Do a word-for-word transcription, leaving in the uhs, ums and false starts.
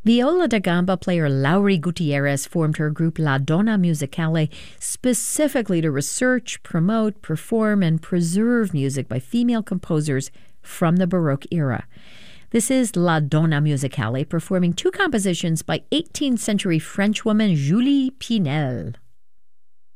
Viola da Gamba player Lauri Gutierrez formed her group La Donna Musicale specifically to research, promote, perform, and preserve music by female composers from the Baroque era. This is La Donna Musicale performing two compositions by eighteenth century Frenchwoman Julie Pinel.